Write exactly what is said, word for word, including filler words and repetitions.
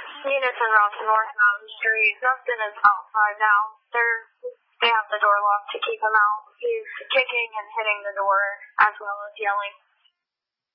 units in Robson North Mountain Street. Justin is outside now. They're, they have the door locked to keep him out. He's kicking and hitting the door as well as yelling.